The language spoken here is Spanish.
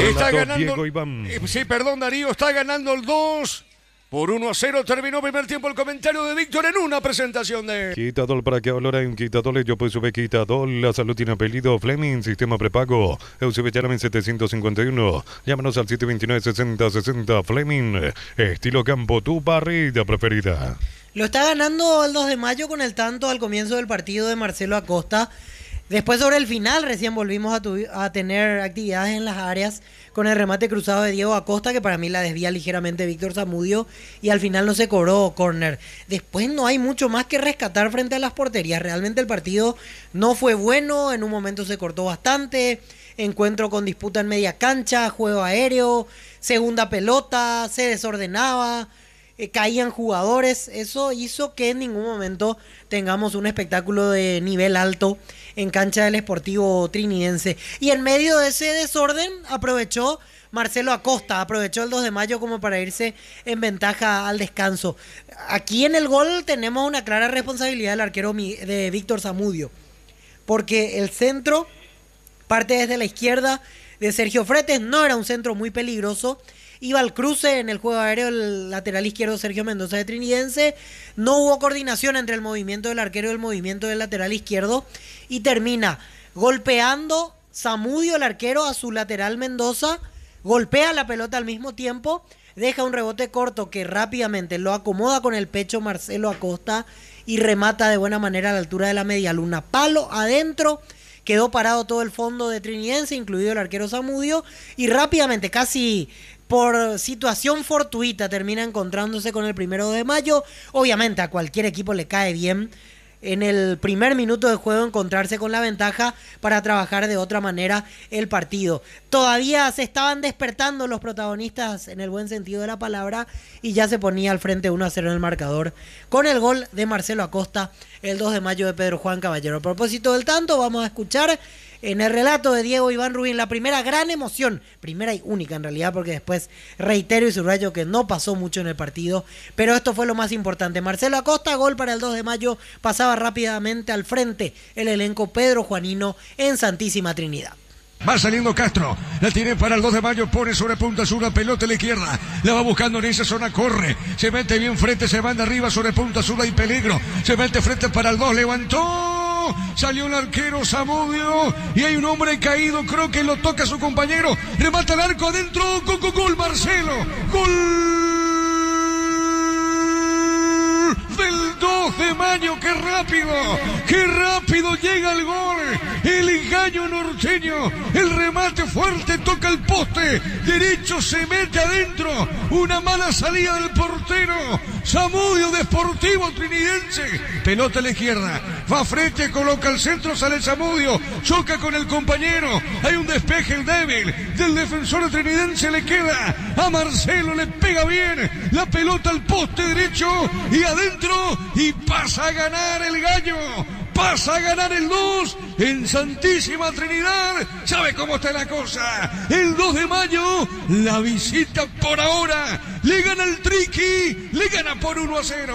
Está ganando Diego Iván. Sí, perdón, Darío, está ganando el 2-1. Terminó primer tiempo. El comentario de Víctor en una presentación de Quitadol, para que valoren Quitadol, yo pues sube Quitadol, la salud tiene apellido, Fleming, sistema prepago, Eusebio Llame 751, llámanos al 729-6060, Fleming, estilo campo, tu parrilla preferida. Lo está ganando el 2 de mayo con el tanto al comienzo del partido de Marcelo Acosta. Después sobre el final recién volvimos a tener actividades en las áreas con el remate cruzado de Diego Acosta, que para mí la desvía ligeramente Víctor Zamudio y al final no se cobró córner. Después no hay mucho más que rescatar frente a las porterías. Realmente el partido no fue bueno, en un momento se cortó bastante, encuentro con disputa en media cancha, juego aéreo, segunda pelota, se desordenaba, caían jugadores. Eso hizo que en ningún momento tengamos un espectáculo de nivel alto en cancha del Sportivo Trinidense. Y en medio de ese desorden aprovechó Marcelo Acosta, aprovechó el 2 de mayo como para irse en ventaja al descanso. Aquí en el gol tenemos una clara responsabilidad del arquero de Víctor Zamudio, porque el centro parte desde la izquierda de Sergio Fretes, no era un centro muy peligroso, iba al cruce en el juego aéreo el lateral izquierdo Sergio Mendoza de Trinidense, no hubo coordinación entre el movimiento del arquero y el movimiento del lateral izquierdo y termina golpeando Zamudio, el arquero, a su lateral Mendoza, golpea la pelota al mismo tiempo, deja un rebote corto que rápidamente lo acomoda con el pecho Marcelo Acosta y remata de buena manera a la altura de la medialuna, palo adentro. Quedó parado todo el fondo de Trinidense, incluido el arquero Zamudio, y rápidamente, casi por situación fortuita, termina encontrándose con el 1 de mayo. Obviamente a cualquier equipo le cae bien en el primer minuto de juego encontrarse con la ventaja para trabajar de otra manera el partido. Todavía se estaban despertando los protagonistas en el buen sentido de la palabra y ya se ponía al frente 1-0 en el marcador con el gol de Marcelo Acosta el 2 de mayo de Pedro Juan Caballero. A propósito del tanto, vamos a escuchar en el relato de Diego Iván Rubín la primera gran emoción, primera y única en realidad, porque después reitero y subrayo que no pasó mucho en el partido, pero esto fue lo más importante. Marcelo Acosta, gol para el 2 de mayo, pasaba rápidamente al frente el elenco Pedro Juanino en Santísima Trinidad. Va saliendo Castro, la tiene para el 2 de mayo, pone sobre punta sur, la pelota a la izquierda, la va buscando en esa zona, corre, se mete bien frente, se manda arriba sobre punta sur, hay peligro, se mete frente para el 2, levantó, salió el arquero Zamudio y hay un hombre caído, creo que lo toca su compañero, remata el arco adentro, gol Marcelo, gol del 2 de mayo, qué rápido llega el gol, el engaño norteño, el remate fuerte, toca el poste, derecho se mete adentro, una mala salida del portero, Zamudio de Sportivo Trinidense, pelota a la izquierda, va frente, coloca el centro, sale Zamudio, choca con el compañero, hay un despeje el débil del defensor trinidense, le queda a Marcelo, le pega bien, la pelota al poste derecho y adentro y pasa a ganar el gallo, pasa a ganar el 2 en Santísima Trinidad. ¿Sabe cómo está la cosa? El 2 de mayo, la visita por ahora, le gana el Triqui, le gana por 1-0.